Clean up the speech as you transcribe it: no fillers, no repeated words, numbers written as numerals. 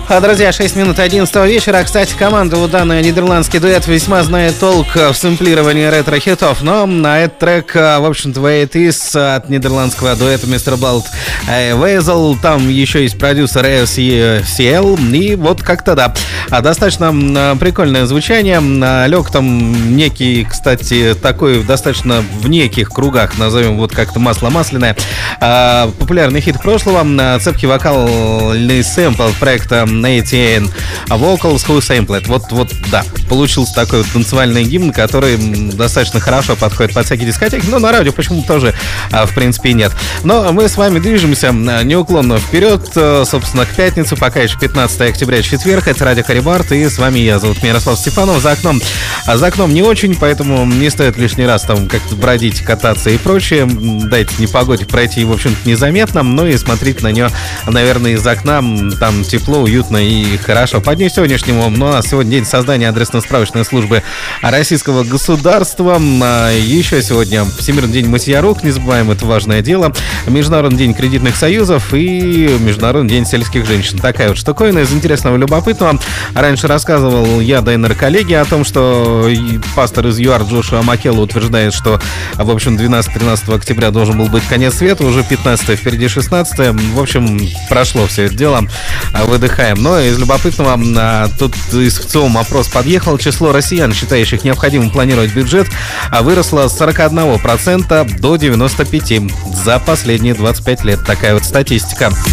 Друзья, 6 минут 11 вечера. Кстати, команда у данный нидерландский дуэт весьма знает толк в сэмплировании ретро-хитов. Но на этот трек, в общем-то, Way It Is от нидерландского дуэта Mr. Blood Weasel. Там еще есть продюсер AFCL. И вот как-то да. Достаточно прикольное звучание. Лег там некий, кстати, такой достаточно в неких кругах, назовем вот как-то масло масляное. Популярный хит прошлого. Цепкий вокальный сэмпл проекта ATN Vocals Who Sampled. Вот, да, получился такой вот танцевальный гимн, который достаточно хорошо подходит под всякие дискотеки, но на радио почему-то тоже, в принципе, нет. Но мы с вами движемся неуклонно вперед, собственно, к пятнице, пока еще 15 октября, четверг, это радио Харибард, и с вами я, зовут меня Ярослав Степанов. За окном не очень, поэтому не стоит лишний раз там как-то бродить, кататься и прочее. Дайте непогоде пройти, в общем-то, незаметно, но и смотреть на нее, наверное, из окна, там тепло, уютно и хорошо. По дню сегодняшнему, у нас сегодня день создания адресно-справочной службы российского государства. Еще сегодня Всемирный день мытья рук, не забываем, это важное дело. Международный день кредитных союзов и Международный день сельских женщин. Такая вот штуковина из интересного и любопытного. Раньше рассказывал я, да и коллеги, о том, что пастор из ЮАР Джошуа Макелло утверждает, что, в общем, 12-13 октября должен был быть конец света, уже 15 впереди 16. В общем, прошло все это дело. Выдыхаем. Но из любопытного, тут из ВЦИОМ опрос подъехал. Число россиян, считающих необходимым планировать бюджет, выросло с 41% до 95% за последние 25 лет. Такая вот статистика.